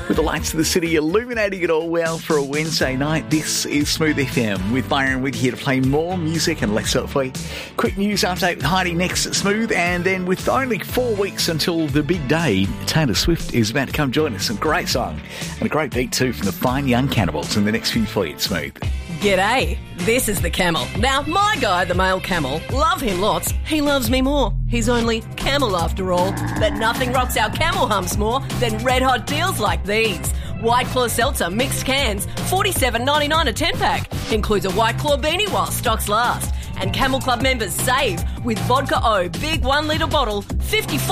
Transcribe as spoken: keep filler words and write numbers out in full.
with the lights of the city illuminating it all well for a Wednesday night. This is Smooth F M with Byron Wick here to play more music and less of it. Quick news update with Heidi next at Smooth, and then with only four weeks until the big day, Taylor Swift is about to come join us. A great song and a great beat too from the Fine Young Cannibals in the next few for you at Smooth. G'day, this is the Camel. Now, my guy, the male camel, love him lots. He loves me more. He's only camel after all. But nothing rocks our camel humps more than red hot deals like these. White Claw Seltzer mixed cans, forty-seven ninety-nine a ten pack. Includes a White Claw beanie while stocks last. And Camel Club members save with Vodka O, big one litre bottle, fifty-four